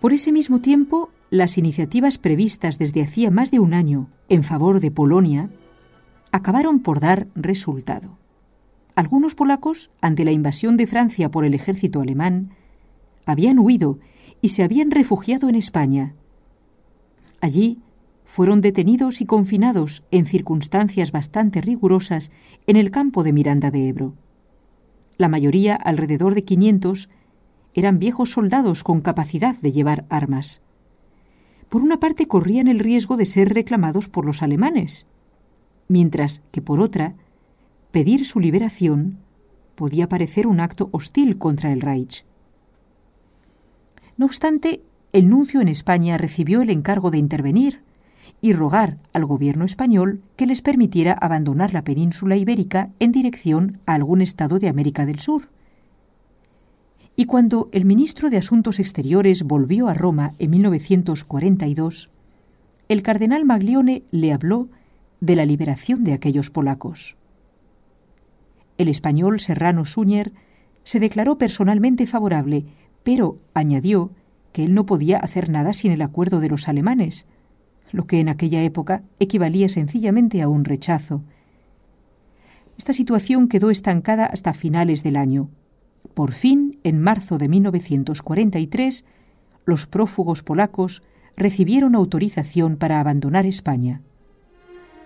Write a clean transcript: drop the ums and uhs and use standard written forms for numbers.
Por ese mismo tiempo, las iniciativas previstas desde hacía más de un año en favor de Polonia acabaron por dar resultado. Algunos polacos, ante la invasión de Francia por el ejército alemán, habían huido y se habían refugiado en España. Allí fueron detenidos y confinados en circunstancias bastante rigurosas en el campo de Miranda de Ebro. La mayoría, alrededor de 500, eran viejos soldados con capacidad de llevar armas. Por una parte corrían el riesgo de ser reclamados por los alemanes, mientras que por otra, pedir su liberación podía parecer un acto hostil contra el Reich. No obstante, el nuncio en España recibió el encargo de intervenir y rogar al gobierno español que les permitiera abandonar la península ibérica en dirección a algún estado de América del Sur. Y cuando el ministro de Asuntos Exteriores volvió a Roma en 1942, el cardenal Maglione le habló de la liberación de aquellos polacos. El español Serrano Suñer se declaró personalmente favorable, pero añadió que él no podía hacer nada sin el acuerdo de los alemanes, lo que en aquella época equivalía sencillamente a un rechazo. Esta situación quedó estancada hasta finales del año. Por fin, en marzo de 1943, los prófugos polacos recibieron autorización para abandonar España.